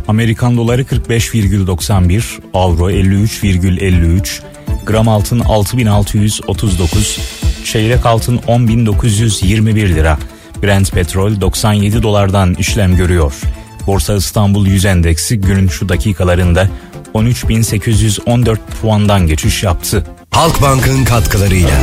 Amerikan doları 45,91, avro 53,53, gram altın 6639, çeyrek altın 10.921 lira. Brent petrol 97 dolardan işlem görüyor. Borsa İstanbul 100 endeksi günün şu dakikalarında 13.814 puandan geçiş yaptı. Halkbank'ın katkılarıyla